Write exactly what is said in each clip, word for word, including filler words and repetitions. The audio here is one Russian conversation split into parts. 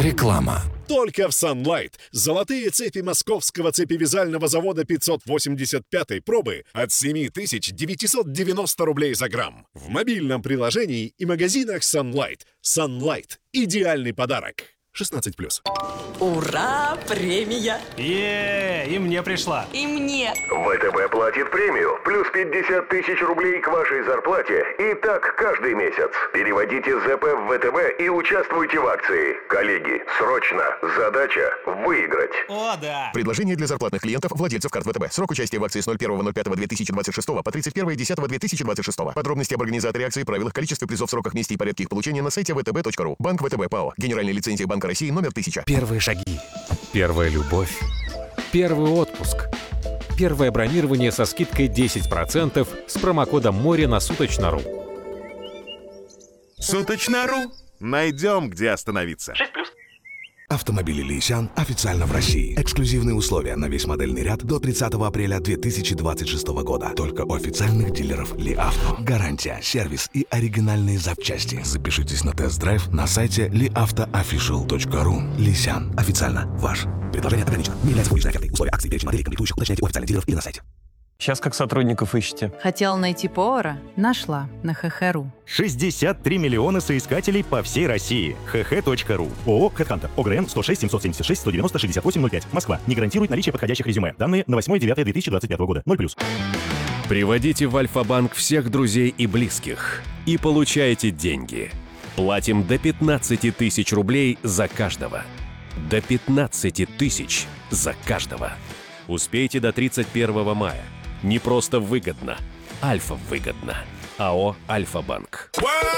Реклама. Только в Sunlight. Золотые цепи московского цепевязального завода пятьсот восемьдесят пятой пробы от семь тысяч девятьсот девяносто рублей за грамм. В мобильном приложении и магазинах Sunlight. Sunlight. Идеальный подарок. шестнадцать плюс. Ура! Премия! Е, и мне пришла. И мне! ВТБ платит премию. Плюс пятьдесят тысяч рублей к вашей зарплате. И так каждый месяц. Переводите ЗП в ВТБ и участвуйте в акции. Коллеги, срочно. Задача выиграть. О, да! Предложение для зарплатных клиентов, владельцев карт ВТБ. Срок участия в акции с ноль первого ноль пятого две тысячи двадцать шестого по тридцать первое десятого две тысячи двадцать шестого. Подробности об организаторе акции, правилах, количестве призов, сроках, месте и порядке их получения на сайте вэ тэ бэ точка ру. Банк ВТБ ПАО. Генеральная лицензия Банка России номер тысяча. Первые шаги. Первая любовь. Первый отпуск. Первое бронирование со скидкой десять процентов с промокодом море на Суточно.ру. Суточно.ру. Найдем, где остановиться. шесть плюс. Автомобили Лисян официально в России. Эксклюзивные условия на весь модельный ряд до тридцатого апреля две тысячи двадцать шестого года. Только у официальных дилеров Ли Авто. Гарантия, сервис и оригинальные запчасти. Запишитесь на тест-драйв на сайте ли авто офишиал точка ру. Лисян. Официально ваш. Предложение ограничено. Не является функциональной офертой. Условия акции, перечень моделей, комплектующих уточняйте у официальных дилеров или на сайте. Сейчас как сотрудников ищете? Хотела найти повара? Нашла на ха ха точка ру. шестьдесят три миллиона соискателей по всей России. ха ха точка ру. ООО «Хэдхантер». ОГРН сто шесть семьсот семьдесят шесть сто девяносто шестьдесят восемь ноль пять. Москва. Не гарантирует наличие подходящих резюме. Данные на восьмое девятое две тысячи двадцать пятого года. ноль плюс. Приводите в Альфа-банк всех друзей и близких и получайте деньги. Платим до пятнадцати тысяч рублей за каждого. До пятнадцати тысяч за каждого. Успейте до тридцать первого мая. Не просто выгодно. Альфа выгодно. АО «Альфа-банк».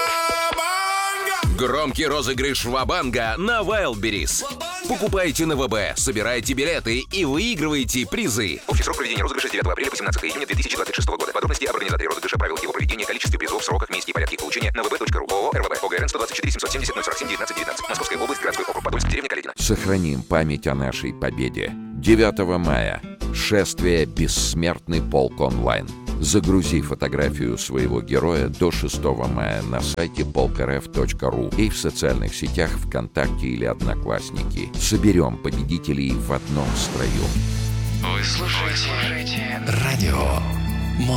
Громкий розыгрыш Ва-банга на Wildberries. Покупайте на ВБ, собирайте билеты и выигрывайте призы. Общий срок проведения розыгрыша с девятого апреля по семнадцатое июня две тысячи двадцать шестого года. Подробности об организаторе розыгрыша, правилах его проведения, количестве призов, сроках, месте и порядке их получения на вэ бэ точка ру. ООО «РВБ». ОГРН сто двадцать четыре семьсот семьдесят ноль сорок семь девятнадцать девятнадцать. Московская область, городской округ Подольск, деревня Каледино. Сохраним память о нашей победе. девятого мая. Шествие «Бессмертный полк онлайн». Загрузи фотографию своего героя до шестого мая на сайте полк эр эф точка ру и в социальных сетях ВКонтакте или Одноклассники. Соберем победителей в одном строю. Вы слушаете радио